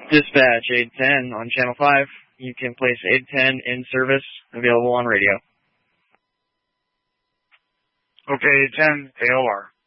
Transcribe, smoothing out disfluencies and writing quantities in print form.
Dispatch 810 on Channel 5. You can place 810 in service, available on radio. Okay, 810, AOR.